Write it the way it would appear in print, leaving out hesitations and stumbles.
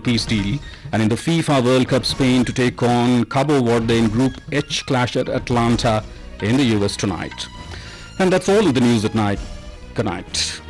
peace deal. And in the FIFA World Cup, Spain to take on Cabo Verde in Group H clash at Atlanta in the US tonight. And that's all in the news at night. Good night.